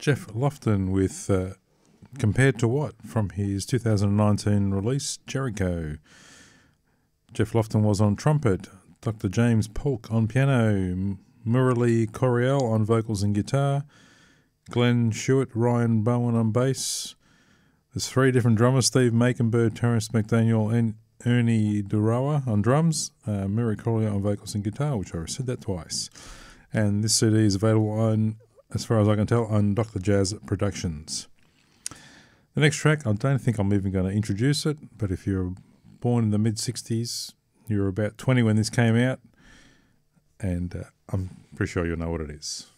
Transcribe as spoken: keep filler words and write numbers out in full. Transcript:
Geoff Lofton with uh, Compared to What from his two thousand nineteen release, Jericho. Geoff Lofton was on trumpet, Doctor James Polk on piano, Murali Coryell on vocals and guitar, Glenn Shewitt, Ryan Bowen on bass. There's three different drummers, Steve Makenberg, Terence McDaniel and Ernie Durawa on drums, uh, Murali Coryell on vocals and guitar, which I said that twice. And this C D is available on, as far as I can tell, on Doctor Jazz Productions. The next track, I don't think I'm even going to introduce it, but if you're born in the mid-sixties, you were about twenty when this came out, and uh, I'm pretty sure you'll know what it is.